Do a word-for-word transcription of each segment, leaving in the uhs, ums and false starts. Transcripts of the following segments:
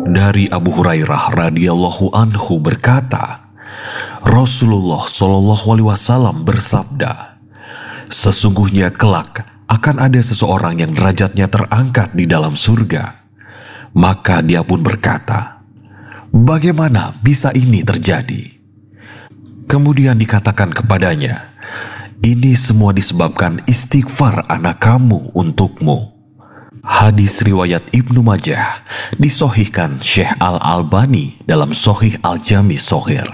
Dari Abu Hurairah radhiyallahu anhu berkata, Rasulullah shallallahu alaihi wasallam bersabda, sesungguhnya kelak akan ada seseorang yang derajatnya terangkat di dalam surga. Maka dia pun berkata, bagaimana bisa ini terjadi? Kemudian dikatakan kepadanya, ini semua disebabkan istighfar anak kamu untukmu. Hadis riwayat Ibnu Majah disahihkan Syekh Al-Albani dalam Shahih Al-Jami Shaghir.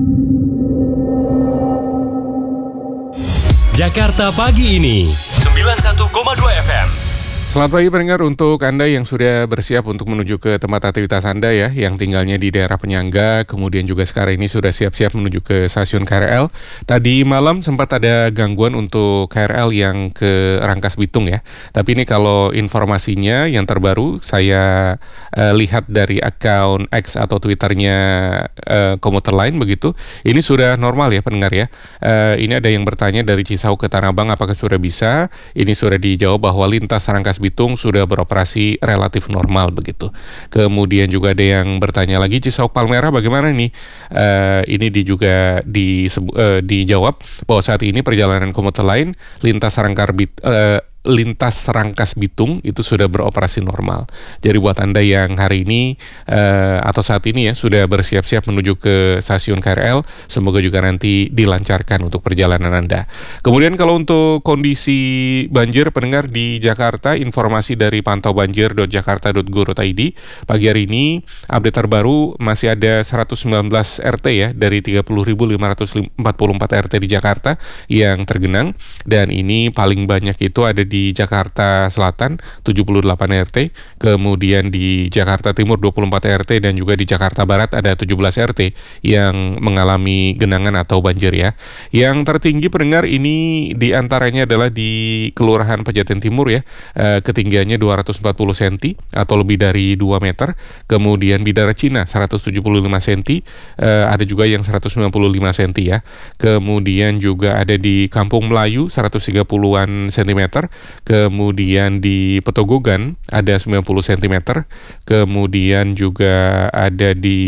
Jakarta Pagi ini sembilan puluh satu koma dua F M. Selamat pagi pendengar, untuk Anda yang sudah bersiap untuk menuju ke tempat aktivitas Anda ya, yang tinggalnya di daerah penyangga, kemudian juga sekarang ini sudah siap-siap menuju ke stasiun K R L. Tadi malam sempat ada gangguan untuk K R L yang ke Rangkas Bitung ya. Tapi ini kalau informasinya yang terbaru saya uh, lihat dari akun X atau Twitternya uh, komuter lain begitu, ini sudah normal ya pendengar ya. Uh, ini ada yang bertanya dari Cisauk ke Tanah Abang apakah sudah bisa? Ini sudah dijawab bahwa lintas Rangkas Bitung sudah beroperasi relatif normal begitu. Kemudian juga ada yang bertanya lagi, Cisauk Palmerah bagaimana nih? Uh, ini di juga di, uh, dijawab bahwa saat ini perjalanan komuter lain lintas Rangkar Bit, uh, lintas Rangkas Bitung itu sudah beroperasi normal. Jadi buat Anda yang hari ini uh, atau saat ini ya sudah bersiap-siap menuju ke stasiun K R L, semoga juga nanti dilancarkan untuk perjalanan Anda. Kemudian kalau untuk kondisi banjir pendengar di Jakarta, informasi dari pantau banjir dot jakarta dot go dot i d pagi hari ini update terbaru masih ada seratus sembilan belas R T ya dari tiga puluh ribu lima ratus empat puluh empat R T di Jakarta yang tergenang, dan ini paling banyak itu ada di Jakarta Selatan tujuh puluh delapan R T, kemudian di Jakarta Timur dua puluh empat R T, dan juga di Jakarta Barat ada tujuh belas R T yang mengalami genangan atau banjir ya. Yang tertinggi pendengar ini diantaranya adalah di Kelurahan Pejaten Timur ya, e, ketinggiannya dua ratus empat puluh sentimeter atau lebih dari dua meter, kemudian Bidara Cina seratus tujuh puluh lima sentimeter, e, ada juga yang seratus sembilan puluh lima sentimeter ya, kemudian juga ada di Kampung Melayu seratus tiga puluhan sentimeter, kemudian di Petogogan ada sembilan puluh sentimeter, kemudian juga ada di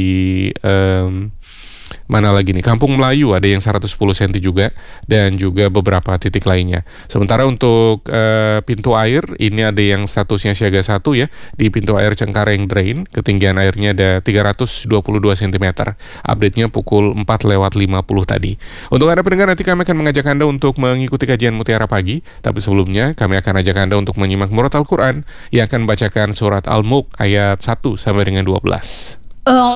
um, mana lagi nih, Kampung Melayu ada yang seratus sepuluh sentimeter juga, dan juga beberapa titik lainnya. Sementara untuk uh, pintu air ini ada yang statusnya siaga satu ya, di pintu air Cengkareng Drain ketinggian airnya ada tiga ratus dua puluh dua sentimeter. Update-nya pukul empat lewat lima puluh tadi. Untuk Anda pendengar, nanti kami akan mengajak Anda untuk mengikuti kajian Mutiara Pagi, tapi sebelumnya kami akan ajak Anda untuk menyimak murat Al-Quran yang akan membacakan surat Al-Mulk ayat satu sampai dengan dua belas.